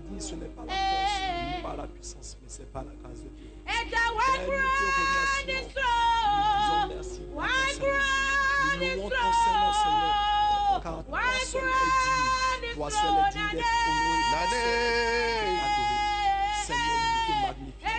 dit, ce n'est pas la force, ni pas la puissance, mais c'est par la grâce de Dieu. And the Père, one nous te grand is remercions. Nous disons merci pour ton Seigneur. Nous louons ton Seigneur, Seigneur, car toi seul est digne. Toi seul est digne d'être honoré. Toi seul est digne d'être adoré. Seigneur, nous te magnifions.